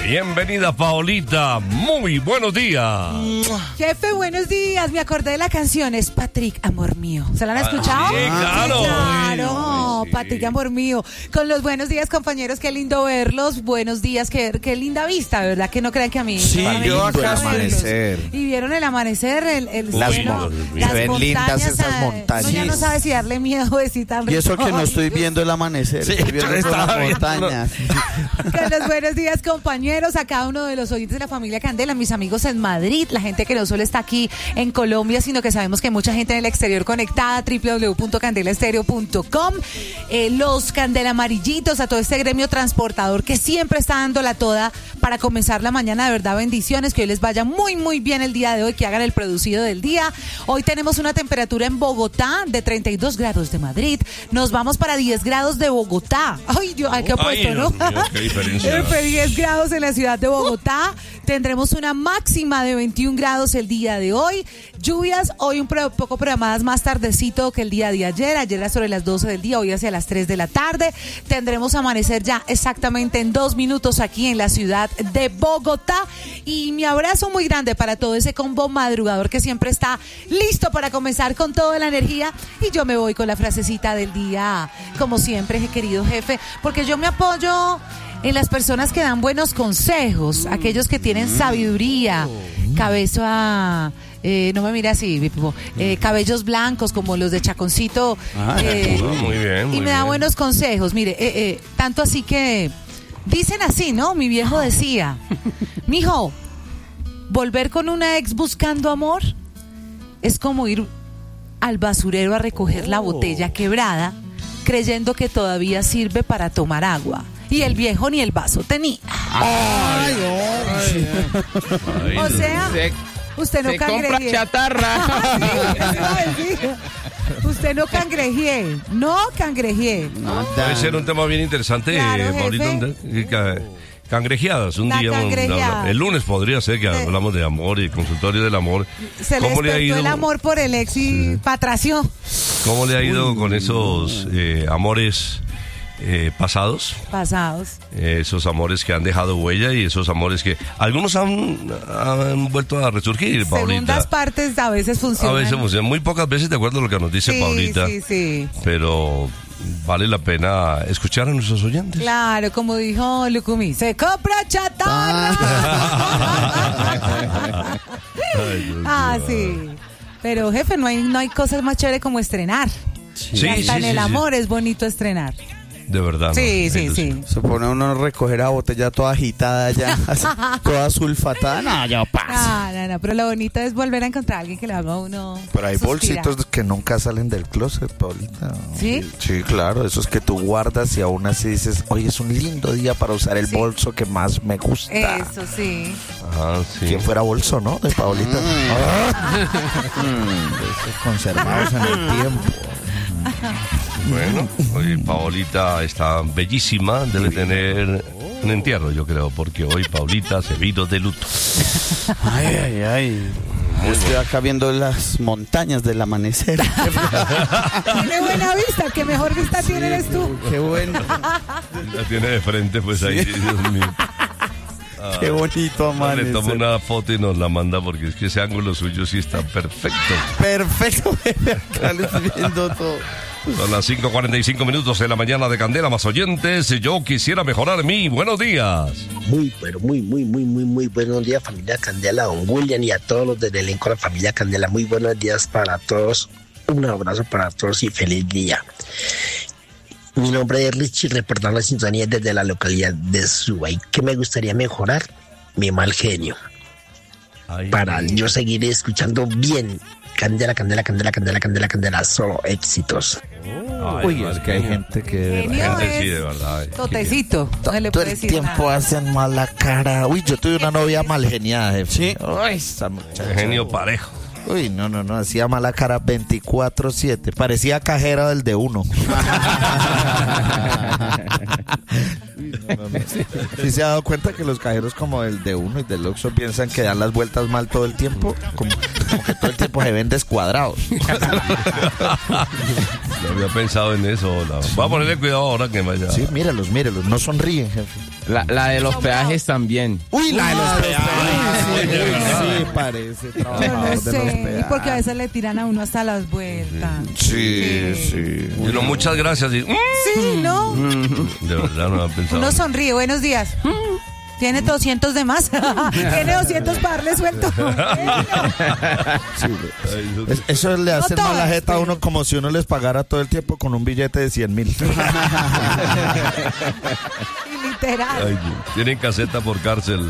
Bienvenida, Paolita. Muy buenos días. Jefe, buenos días. Me acordé de la canción. Es Patrick, amor mío. ¿Se la han escuchado? Sí, claro. Claro, Sí. Patrick, amor mío. Con los buenos días, compañeros. Qué lindo verlos. Buenos días. Qué linda vista, ¿verdad? Que no crean que a mí. Sí, yo acá verlos. amanecer. Y vieron el amanecer, el Las cielo, mon- las se ven lindas montañas, esas montañas. Uno ya no sabe si darle miedo o decir tan Y eso rico. que no estoy viendo el amanecer, estoy viendo estaba las viendo. montañas. Con los buenos días, compañeros, a cada uno de los oyentes de la familia Candela, mis amigos en Madrid, la gente que no solo está aquí en Colombia, sino que sabemos que hay mucha gente en el exterior conectada, www.candelaestereo.com, los Candela Amarillitos, a todo este gremio transportador que siempre está dándola toda para comenzar la mañana. De verdad, bendiciones, que hoy les vaya muy, muy bien el día de hoy, que hagan el producido del día. Hoy tenemos una temperatura en Bogotá de 32 grados de Madrid, nos vamos para 10 grados de Bogotá. Ay, Dios, qué opuesto, ¿no? Dios mío, qué diferencia. 10 grados en la ciudad de Bogotá. Tendremos una máxima de 21 grados el día de hoy. Lluvias hoy poco programadas más tardecito que el día de ayer. Ayer era sobre las 12 del día, hoy hacia las 3 de la tarde. Tendremos amanecer ya exactamente en 2 minutos aquí en la ciudad de Bogotá. Y mi abrazo muy grande para todo ese combo madrugador que siempre está listo para comenzar con toda la energía. Y yo me voy con la frasecita del día, como siempre, querido jefe, porque yo me apoyo en las personas que dan buenos consejos, aquellos que tienen sabiduría, cabeza, no me mire así, Pipo, cabellos blancos como los de Chaconcito, muy bien. y me da buenos consejos. Mire, tanto así que dicen así, ¿no? Mi viejo decía, mijo, volver con una ex buscando amor es como ir al basurero a recoger la botella quebrada, creyendo que todavía sirve para tomar agua. Y el viejo ni el vaso tenía. Ay, O sea, usted no se compra cangrejee. chatarra. Sí, eso iba a decir. Usted no cangrejee. No cangrejee. puede ser un tema bien interesante, Claro, Paolita. jefe. Cangrejeadas, un La día. cangrejeada. El lunes podría ser que hablamos de amor y consultorio del amor. Se le ¿Cómo le ha despertó ido? el amor por el ex y patració. ¿Cómo le ha ido con esos amores pasados? Pasados. Esos amores que han dejado huella y esos amores que algunos han vuelto a resurgir, Paulita. Segundas partes a veces A funcionan. veces funciona. Muy pocas veces, de acuerdo a lo que nos dice Sí, Paulita. sí. Pero vale la pena escuchar a nuestros oyentes. Claro, como dijo Lucumí, se compra chatarra. Ay, Dios mío. Sí. Pero jefe, no hay cosas más chévere como estrenar. Sí, Y hasta en el amor es bonito estrenar. De verdad. ¿no? Sí. Se pone uno a recoger a botella toda agitada ya, así, toda sulfatada. No, yo paso. No, pero lo bonito es volver a encontrar a alguien que le haga a uno. Pero hay suspirar. bolsitos que nunca salen del closet, Paulita. ¿Sí? Sí, claro, esos que tú guardas y aún así dices, hoy es un lindo día para usar el Sí. bolso que más me gusta. Eso sí. Ah, sí. ¿Quién fuera bolso, no? De Paulita. Esos conservados en el tiempo. Bueno, hoy Paolita está bellísima, debe tener un entierro, yo creo, porque hoy Paulita se vino de luto. Ay. Yo estoy acá viendo las montañas del amanecer. Tiene buena vista, que mejor vista tiene eres tú. Qué bueno. La tiene de frente, pues ahí, Dios mío. Qué bonito Le toma amanecer. una foto y nos la manda porque es que ese ángulo suyo sí está perfecto. Perfecto. Acá lo estoy viendo todo. Son las 5:45 de la mañana de Candela, más oyentes. Yo quisiera mejorar mi buenos días. Muy, pero muy buenos días, familia Candela, don William, y a todos los del elenco de la familia Candela. Muy buenos días para todos. Un abrazo para todos y feliz día. Mi nombre es Richie, reportando la sintonía desde la localidad de Subay. ¿Qué me gustaría mejorar? Mi mal genio. Ay, Para yo seguir escuchando bien. Candela, solo éxitos. ay, Uy, es que hay gente que de Genio gente sí, es de verdad. totecito. No le todo puede el decir tiempo nada. hacen mala cara. Uy, yo tuve una novia mal geniada, jefe. Sí. Uy, esa muchacha. Genio parejo. Uy, no, hacía mala cara 24/7. Parecía cajera del de uno. ¿Sí se ha dado cuenta que los cajeros como el de uno y del Oxxo piensan que dan las vueltas mal todo el tiempo? Como que todo el tiempo se ven descuadrados. No había pensado en eso. Voy a ponerle cuidado ahora que vaya. Sí, míralos, no sonríen, jefe. La de los peajes también. Uy, la de los peajes. Sí, Sí, parece Yo trabajador no de los sé, y peajes. porque a veces le tiran a uno hasta las vueltas. Sí. Y no, muchas gracias. Y, Sí, ¿no? de verdad no había pensado. Uno sonríe, buenos días. Tiene 200 de más. Tiene 200 para darle suelto. Eso le hace todas, mala jeta a pero- uno como si uno les pagara todo el tiempo con un billete de 100.000. Y literal. Ay, Dios. Tienen caseta por cárcel.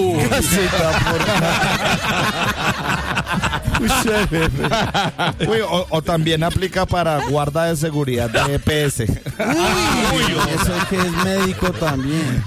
Uy, o también aplica para guarda de seguridad de EPS. Eso es que es médico también.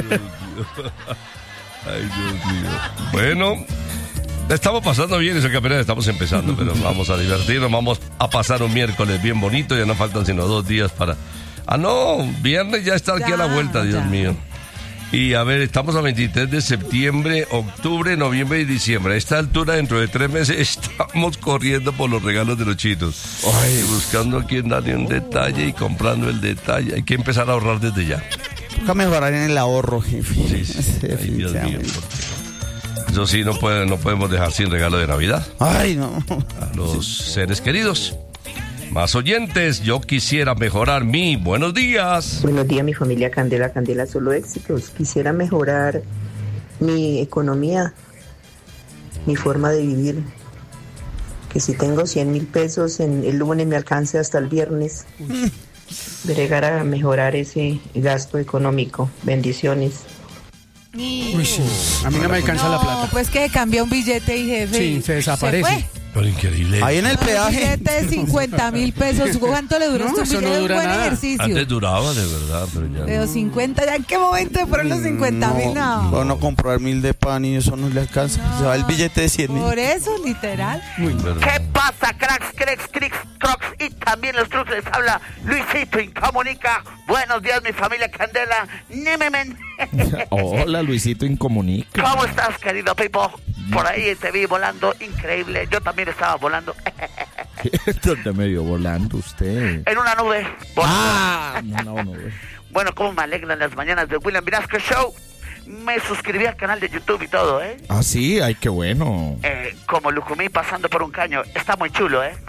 Ay, Dios mío. Bueno, estamos pasando bien, eso que apenas estamos empezando, pero vamos a divertirnos, vamos a pasar un miércoles bien bonito, ya no faltan sino 2 días para... Ah, no, viernes ya está aquí Ya, a la vuelta, Dios ya. mío. Y a ver, estamos a 23 de septiembre, octubre, noviembre y diciembre. A esta altura, dentro de 3 meses, estamos corriendo por los regalos de los chitos. Buscando a quien darle un detalle y comprando el detalle. Hay que empezar a ahorrar desde ya. Toca mejorar en el ahorro, jefe. Sí, sí. Ay, Dios mío. Porque eso sí, no podemos dejar sin regalo de Navidad Ay, no. a los seres queridos. Más oyentes, yo quisiera mejorar mi buenos días. Buenos días, mi familia Candela, Candela solo éxitos. Quisiera mejorar mi economía, mi forma de vivir. Que si tengo 100.000 pesos en el lunes me alcance hasta el viernes. Bregar a mejorar ese gasto económico. Bendiciones. Uy, sí. A mí no me alcanza la No, plata. pues que cambia un billete y jefe. Sí, y se desaparece. fue. Pero increíble. Ahí en el Un peaje. billete de 50.000 pesos. ¿Cuánto le duró No, este eso no billete? dura Un buen nada. ejercicio. Antes duraba de verdad, pero ya Pero 50, ¿ya en qué momento fueron los 50.000? No. Bueno, comprar 1.000 de pan y eso no le alcanza. Se va el billete de 100.000. Por eso, literal. ¿Qué pasa, cracks, crocs y también los trucks? Les habla Luisito Incomunica. Buenos días, mi familia Candela. Nememen. Hola, Luisito Incomunica. ¿Cómo estás, querido Pipo? Por ahí te vi volando, increíble. Yo también estaba volando ¿Dónde me vio volando usted? en una nube. No. Bueno, cómo me alegran las mañanas de William Vinasco Show. Me suscribí al canal de YouTube y todo, ¿eh? Ah, sí, ay, qué bueno. Como Lucumí pasando por un caño. Está muy chulo, ¿eh?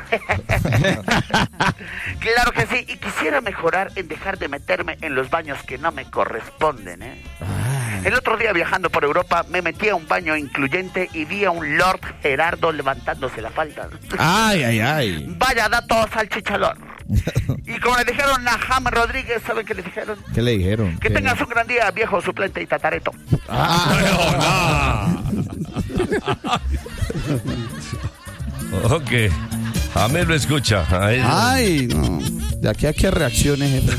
Claro que sí. Y quisiera mejorar en dejar de meterme en los baños que no me corresponden, ¿eh? El otro día viajando por Europa me metí a un baño incluyente y vi a un Lord Gerardo levantándose la falda. Ay. Vaya dato salchichalón. Y como le dijeron a James Rodríguez, ¿saben qué le dijeron? ¿Qué le dijeron? Que tengas un gran día, viejo suplente y tatareto. Ok. James lo escucha. Ay, no. De aquí a que reaccione, jefe.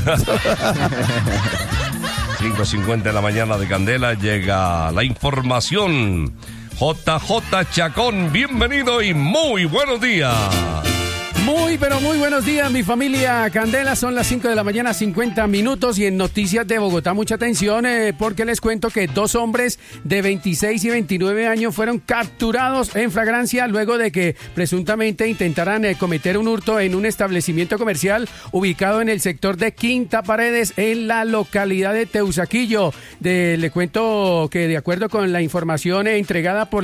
5:50 de la mañana de Candela llega la información. JJ Chacón, bienvenido y muy buenos días. Muy, pero muy buenos días, mi familia Candela. Son las 5 de la mañana, 50 minutos. Y en Noticias de Bogotá, mucha atención, porque les cuento que 2 hombres de 26 y 29 años fueron capturados en flagrancia luego de que presuntamente intentaran cometer un hurto en un establecimiento comercial ubicado en el sector de Quinta Paredes, en la localidad de Teusaquillo. Le cuento que de acuerdo con la información entregada por